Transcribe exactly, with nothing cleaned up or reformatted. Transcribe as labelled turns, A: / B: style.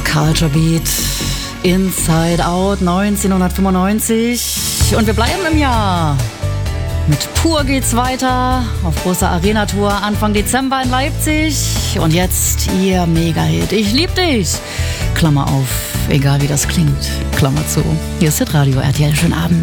A: Culture Beat, Inside Out neunzehnhundertfünfundneunzig. Und wir bleiben im Jahr. Mit Pur geht's weiter auf großer Arena-Tour Anfang Dezember in Leipzig. Und jetzt ihr Mega-Hit. Ich lieb dich. Klammer auf, egal wie das klingt. Klammer zu. Hier ist Hitradio R T L. Schönen Abend.